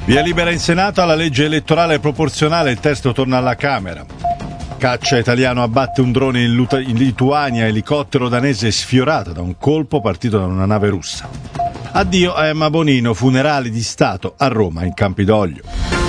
Via libera in Senato alla legge elettorale proporzionale, il testo torna alla Camera. Caccia italiano abbatte un drone in Lituania, elicottero danese sfiorato da un colpo partito da una nave russa. Addio a Emma Bonino, funerali di Stato a Roma in Campidoglio.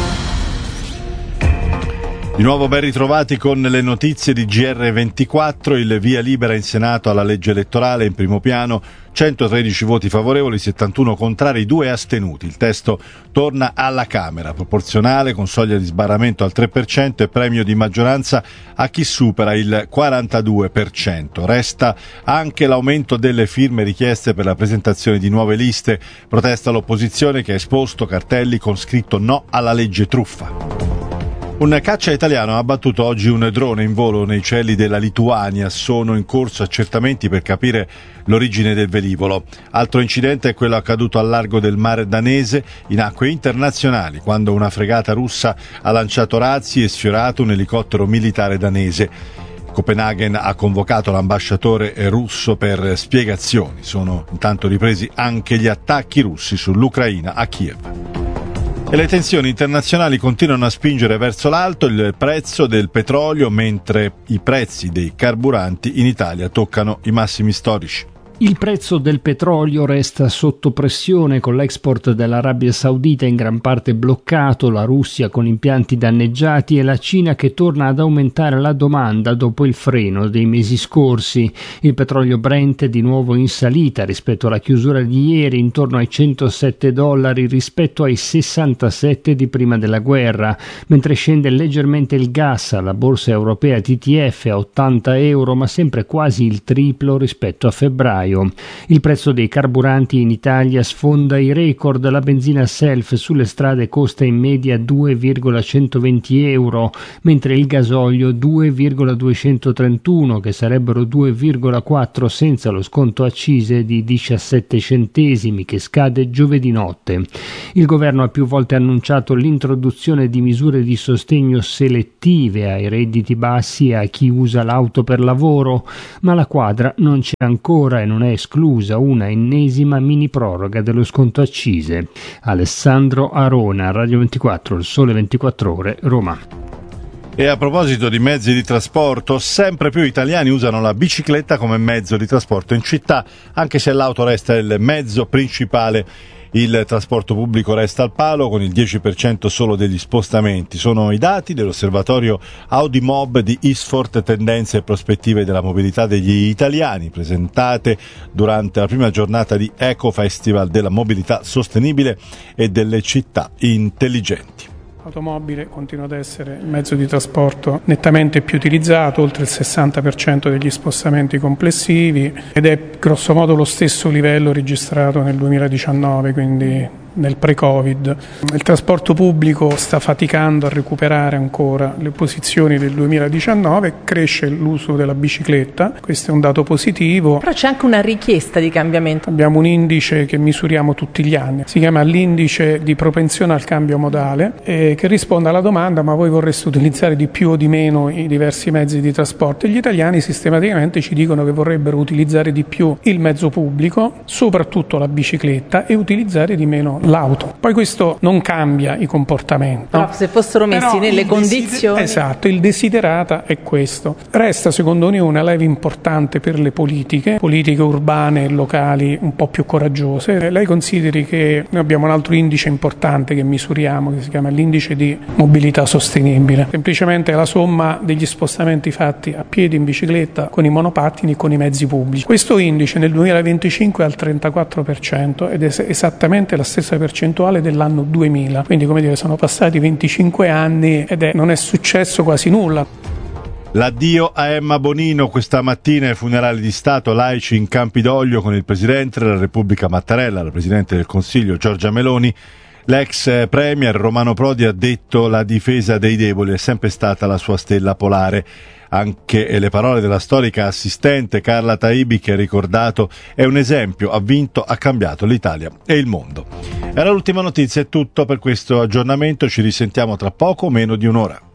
Di nuovo ben ritrovati con le notizie di GR24, il via libera in Senato alla legge elettorale in primo piano, 113 voti favorevoli, 71 contrari, 2 astenuti. Il testo torna alla Camera, proporzionale con soglia di sbarramento al 3% e premio di maggioranza a chi supera il 42%. Resta anche l'aumento delle firme richieste per la presentazione di nuove liste. Protesta l'opposizione che ha esposto cartelli con scritto no alla legge truffa. Un caccia italiano ha abbattuto oggi un drone in volo nei cieli della Lituania. Sono in corso accertamenti per capire l'origine del velivolo. Altro incidente è quello accaduto al largo del Mar Danese, in acque internazionali, quando una fregata russa ha lanciato razzi e sfiorato un elicottero militare danese. Copenaghen ha convocato l'ambasciatore russo per spiegazioni. Sono intanto ripresi anche gli attacchi russi sull'Ucraina a Kiev. E le tensioni internazionali continuano a spingere verso l'alto il prezzo del petrolio, mentre i prezzi dei carburanti in Italia toccano i massimi storici. Il prezzo del petrolio resta sotto pressione con l'export dell'Arabia Saudita in gran parte bloccato, la Russia con impianti danneggiati e la Cina che torna ad aumentare la domanda dopo il freno dei mesi scorsi. Il petrolio Brent è di nuovo in salita rispetto alla chiusura di ieri, intorno ai $107 rispetto ai 67 di prima della guerra, mentre scende leggermente il gas alla borsa europea TTF a €80, ma sempre quasi il triplo rispetto a febbraio. Il prezzo dei carburanti in Italia sfonda i record, la benzina self sulle strade costa in media €2,120, mentre il gasolio €2,231, che sarebbero 2,4 senza lo sconto accise di 17 centesimi che scade giovedì notte. Il governo ha più volte annunciato l'introduzione di misure di sostegno selettive ai redditi bassi e a chi usa l'auto per lavoro, ma la quadra non c'è ancora e non è esclusa una ennesima mini proroga dello sconto accise. Alessandro Arona, Radio 24, Il Sole 24 Ore, Roma. E a proposito di mezzi di trasporto, sempre più italiani usano la bicicletta come mezzo di trasporto in città, anche se l'auto resta il mezzo principale. Il trasporto pubblico resta al palo con il 10% solo degli spostamenti. Sono i dati dell'osservatorio Audimob di Isfort, tendenze e prospettive della mobilità degli italiani, presentate durante la prima giornata di Eco Festival della mobilità sostenibile e delle città intelligenti. L'automobile continua ad essere il mezzo di trasporto nettamente più utilizzato, oltre il 60% degli spostamenti complessivi, ed è grosso modo lo stesso livello registrato nel 2019, quindi nel pre-Covid. Il trasporto pubblico sta faticando a recuperare ancora le posizioni del 2019, cresce l'uso della bicicletta, questo è un dato positivo. Però c'è anche una richiesta di cambiamento. Abbiamo un indice che misuriamo tutti gli anni, si chiama l'indice di propensione al cambio modale, che risponde alla domanda: ma voi vorreste utilizzare di più o di meno i diversi mezzi di trasporto? E gli italiani sistematicamente ci dicono che vorrebbero utilizzare di più il mezzo pubblico, soprattutto la bicicletta, e utilizzare di meno l'auto. Poi questo non cambia i comportamenti. No, se fossero messi nelle condizioni. Esatto, il desiderata è questo. Resta secondo me una leva importante per le politiche urbane e locali un po' più coraggiose. Lei consideri che noi abbiamo un altro indice importante che misuriamo, che si chiama l'indice di mobilità sostenibile. Semplicemente la somma degli spostamenti fatti a piedi, in bicicletta, con i monopattini e con i mezzi pubblici. Questo indice nel 2025 è al 34% ed è esattamente la stessa percentuale dell'anno 2000. Quindi, come dire, sono passati 25 anni ed non è successo quasi nulla. L'addio a Emma Bonino questa mattina ai funerali di Stato laici in Campidoglio con il Presidente della Repubblica Mattarella, la Presidente del Consiglio Giorgia Meloni. L'ex premier Romano Prodi ha detto: la difesa dei deboli è sempre stata la sua stella polare. Anche le parole della storica assistente Carla Taibi, che ha ricordato: è un esempio, ha vinto, ha cambiato l'Italia e il mondo. Era l'ultima notizia, è tutto per questo aggiornamento, ci risentiamo tra poco, meno di un'ora.